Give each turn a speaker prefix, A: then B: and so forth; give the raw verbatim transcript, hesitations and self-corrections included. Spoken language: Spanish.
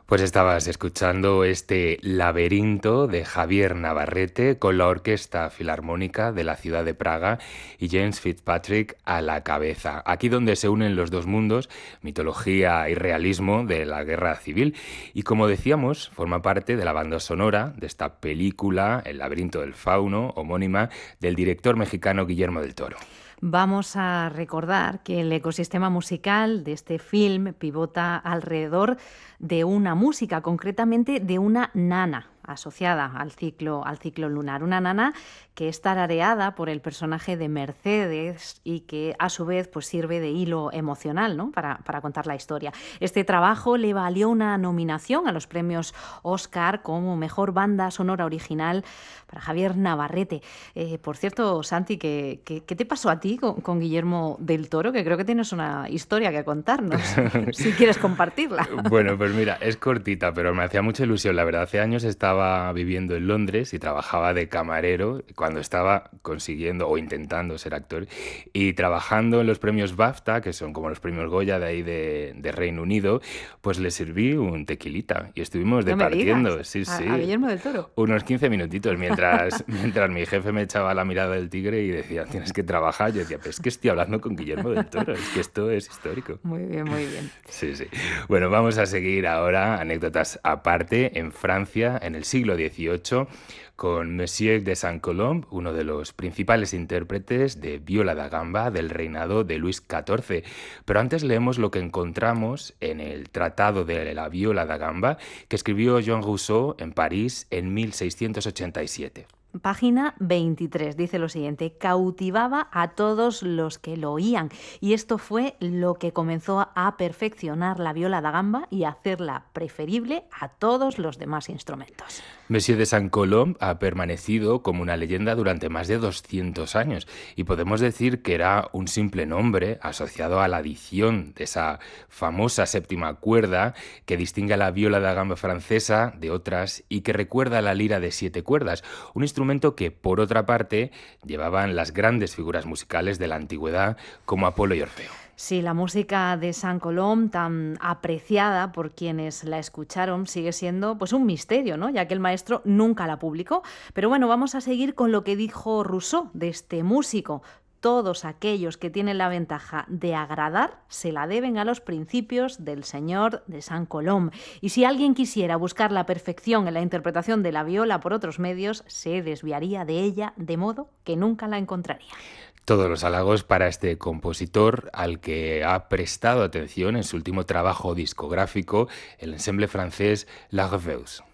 A: Pues estabas escuchando este Laberinto de Javier Navarrete con la Orquesta Filarmónica de la ciudad de Praga y James Fitzpatrick a la cabeza. Aquí donde se unen los dos mundos, mitología y realismo de la guerra civil. Y como decíamos, forma parte de la banda sonora de esta película, El laberinto del fauno, homónima, del director mexicano Guillermo del Toro.
B: Vamos a recordar que el ecosistema musical de este film pivota alrededor de una música, concretamente de una nana asociada al ciclo, al ciclo lunar. Una nana que es tarareada por el personaje de Mercedes y que a su vez pues, sirve de hilo emocional, ¿no? para, para contar la historia. Este trabajo le valió una nominación a los premios Oscar como Mejor Banda Sonora Original para Javier Navarrete. Eh, por cierto, Santi, ¿qué, qué, qué te pasó a ti con, con Guillermo del Toro? Que creo que tienes una historia que contarnos, si quieres compartirla.
A: Bueno, pues mira, es cortita, pero me hacía mucha ilusión. La verdad, hace años estaba viviendo en Londres y trabajaba de camarero cuando estaba consiguiendo o intentando ser actor y trabajando en los premios BAFTA, que son como los premios Goya de ahí de, de Reino Unido, pues le serví un tequilita y estuvimos
B: No me
A: departiendo,
B: digas,
A: sí,
B: a,
A: sí,
B: a Guillermo del Toro.
A: unos quince minutitos mientras, mientras mi jefe me echaba la mirada del tigre y decía, tienes que trabajar. Yo decía, pero es que estoy hablando con Guillermo del Toro, es que esto es histórico.
B: Muy bien, muy bien.
A: Sí, sí. Bueno, vamos a seguir ahora, anécdotas aparte, en Francia, en el siglo dieciocho, con Monsieur de Saint-Colomb, uno de los principales intérpretes de viola da gamba del reinado de Luis catorce. Pero antes leemos lo que encontramos en el Tratado de la viola da gamba que escribió Jean Rousseau en París en mil seiscientos ochenta y siete.
B: Página veintitrés, dice lo siguiente: cautivaba a todos los que lo oían, y esto fue lo que comenzó a perfeccionar la viola da gamba y a hacerla preferible a todos los demás instrumentos.
A: Monsieur de Saint-Colomb ha permanecido como una leyenda durante más de doscientos años y podemos decir que era un simple nombre asociado a la adición de esa famosa séptima cuerda que distingue a la viola da gamba francesa de otras y que recuerda a la lira de siete cuerdas, un instrumento que, por otra parte, llevaban las grandes figuras musicales de la antigüedad como Apolo y Orfeo.
B: Sí, la música de Saint-Colomb, tan apreciada por quienes la escucharon, sigue siendo pues un misterio, ¿no? Ya que el maestro nunca la publicó. Pero bueno, vamos a seguir con lo que dijo Rousseau de este músico. Todos aquellos que tienen la ventaja de agradar se la deben a los principios del señor de Saint-Colomb. Y si alguien quisiera buscar la perfección en la interpretación de la viola por otros medios, se desviaría de ella de modo que nunca la encontraría.
A: Todos los halagos para este compositor al que ha prestado atención en su último trabajo discográfico, el ensemble francés La Reveuse.